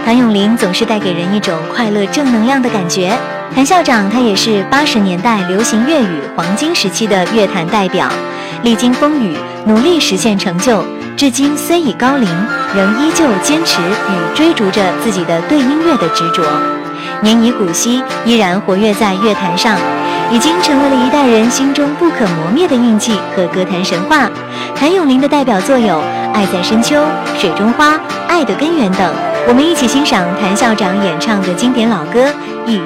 谭咏麟总是带给人一种快乐正能量的感觉。谭校长他也是80年代流行粤语黄金时期的乐坛代表，历经风雨，努力实现成就，至今虽已高龄，仍依旧坚持与追逐着自己的对音乐的执着。年已古稀，依然活跃在乐坛上，已经成为了一代人心中不可磨灭的印记和歌坛神话。谭咏麟的代表作有《爱在深秋》《水中花》《爱的根源》等。我们一起欣赏谭校长演唱的经典老歌《一